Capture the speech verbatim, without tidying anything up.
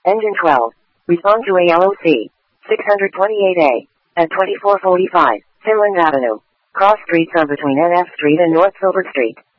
Engine twelve. Respond to A L O C. six twenty-eight A. At twenty-four forty-five, Finland Avenue. Cross streets are between N F Street and North Filbert Street.